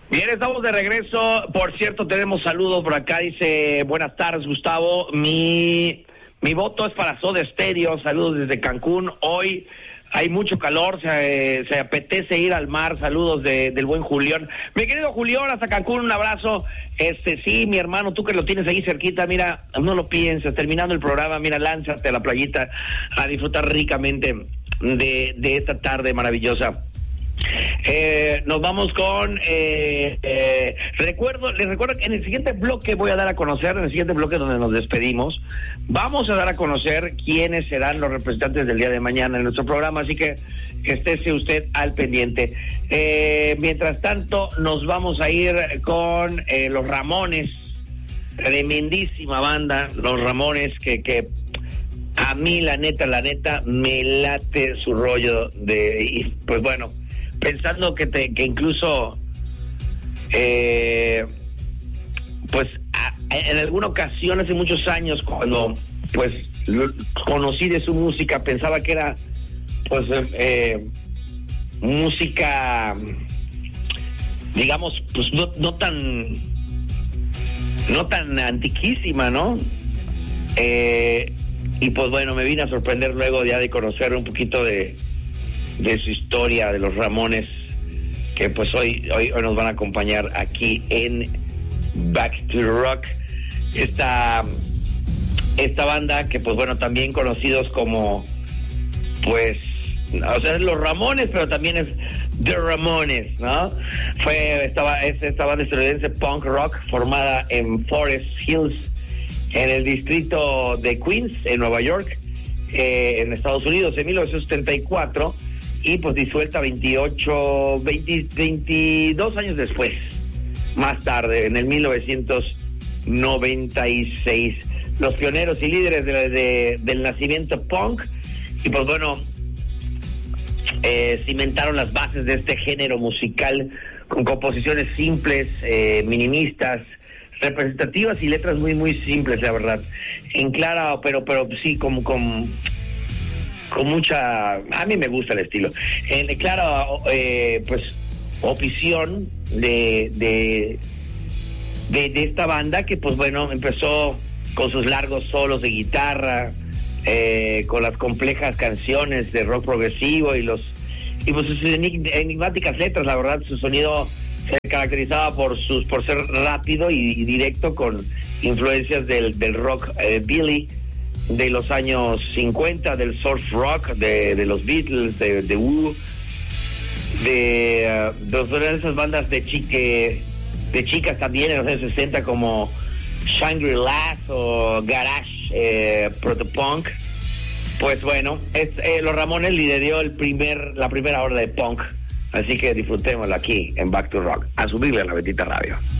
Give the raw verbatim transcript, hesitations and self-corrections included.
Bien, estamos de regreso. Por cierto, tenemos saludos por acá. Dice, buenas tardes, Gustavo. Mi mi voto es para Soda Stereo. Saludos desde Cancún. Hoy hay mucho calor, se, se apetece ir al mar. Saludos de, del buen Julián. Mi querido Julián, hasta Cancún, un abrazo. Este, sí, mi hermano, tú que lo tienes ahí cerquita, mira, no lo pienses. Terminando el programa, mira, lánzate a la playita a disfrutar ricamente de, de esta tarde maravillosa. Eh, nos vamos con eh, eh, recuerdo, les recuerdo que en el siguiente bloque voy a dar a conocer, en el siguiente bloque donde nos despedimos, vamos a dar a conocer quiénes serán los representantes del día de mañana en nuestro programa, así que estése usted al pendiente. Eh, mientras tanto, nos vamos a ir con eh, los Ramones, tremendísima banda, los Ramones, que, que a mí la neta, la neta, me late su rollo de, y pues bueno, pensando que te, que incluso eh, pues a, en alguna ocasión hace muchos años cuando pues lo, conocí de su música, pensaba que era pues eh, música digamos pues no, no tan no tan antiquísima, ¿no? Eh, y pues bueno, me vine a sorprender luego ya de conocer un poquito de de su historia, de los Ramones, que pues hoy, hoy, hoy nos van a acompañar aquí en Back to the Rock. Esta, esta banda que pues bueno, también conocidos como pues, o sea, es los Ramones, pero también es The Ramones, ¿no? Fue esta, es esta banda estadounidense punk rock formada en Forest Hills, en el distrito de Queens, en Nueva York, eh, en Estados Unidos, en mil novecientos setenta y cuatro, y pues disuelta veintiocho, veinte, veintidós años después, más tarde, en el mil novecientos noventa y seis. Los pioneros y líderes de, de, del nacimiento punk, y pues bueno, eh, cimentaron las bases de este género musical con composiciones simples, eh, minimistas, representativas y letras muy, muy simples, la verdad. En clara, pero, pero sí, como con... con mucha, a mí me gusta el estilo, en clara eh, pues opción de, de de de esta banda que pues bueno empezó con sus largos solos de guitarra, eh, con las complejas canciones de rock progresivo y los y pues sus enigmáticas letras. La verdad, su sonido se caracterizaba por sus por ser rápido y, y directo, con influencias del del rock eh, Billy de los años cincuenta, del surf rock, de, de los Beatles, de, de Who, de, uh, de esas bandas de chique, de chicas también en los años sesenta como Shangri-La o Garage eh, Protopunk. Pues bueno, es, eh, los Ramones lideró el primer, la primera hora de punk, así que disfrutémoslo aquí en Back to Rock. A subirle a la Betita Radio.